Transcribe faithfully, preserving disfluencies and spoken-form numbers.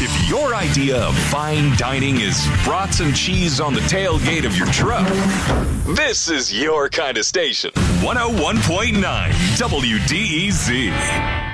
If your idea of fine dining is brats and cheese on the tailgate of your truck, this is your kind of station. one oh one point nine W D E Z.